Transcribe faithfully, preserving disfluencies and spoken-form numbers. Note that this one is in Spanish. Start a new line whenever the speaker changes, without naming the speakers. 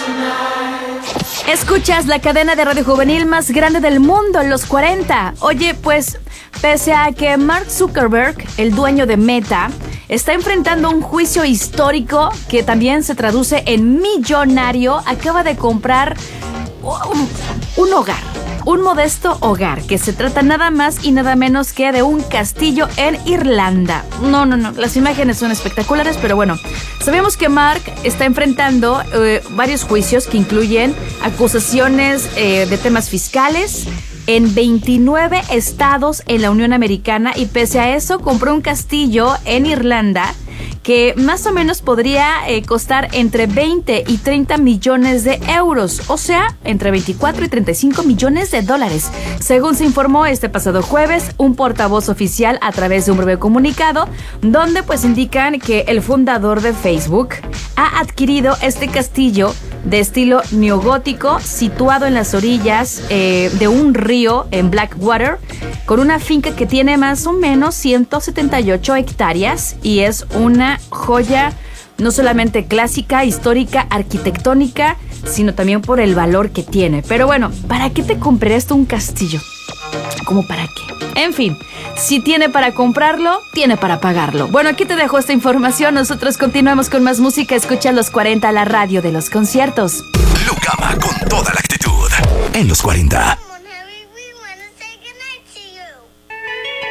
Escuchas la cadena de radio juvenil más grande del mundo, Los cuarenta. Oye, pues, pese a que Mark Zuckerberg, el dueño de Meta, está enfrentando un juicio histórico que también se traduce en millonario, acaba de comprar un, un hogar. Un modesto hogar, que se trata nada más y nada menos que de un castillo en Irlanda. No, no, no, las imágenes son espectaculares, pero bueno, sabemos que Mark está enfrentando eh, varios juicios que incluyen acusaciones eh, de temas fiscales en veintinueve estados en la Unión Americana, y pese a eso compró un castillo en Irlanda que más o menos podría eh, costar entre veinte y treinta millones de euros, o sea, entre veinticuatro y treinta y cinco millones de dólares. Según se informó este pasado jueves, un portavoz oficial a través de un breve comunicado, donde pues indican que el fundador de Facebook ha adquirido este castillo de estilo neogótico situado en las orillas eh, de un río en Blackwater, con una finca que tiene más o menos ciento setenta y ocho hectáreas y es una joya no solamente clásica, histórica, arquitectónica, sino también por el valor que tiene. Pero bueno, ¿para qué te comprarías tú un castillo? ¿Cómo para qué? En fin, si tiene para comprarlo, tiene para pagarlo. Bueno, aquí te dejo esta información. Nosotros continuamos con más música. Escucha Los cuarenta, la radio de los conciertos.
Lucama con toda la actitud en Los cuarenta.